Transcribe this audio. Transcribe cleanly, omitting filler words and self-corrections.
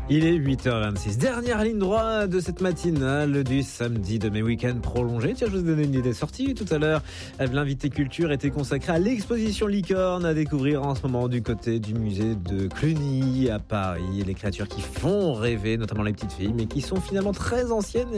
Il est 8h26. Dernière ligne droite de cette matinale du samedi de mes week-ends prolongés. Tiens, je vous ai donné une idée sortie tout à l'heure. L'invité culture était consacré à l'exposition Licorne à découvrir en ce moment du côté du musée de Cluny à Paris. Les créatures qui font rêver, notamment les petites filles, mais qui sont finalement très anciennes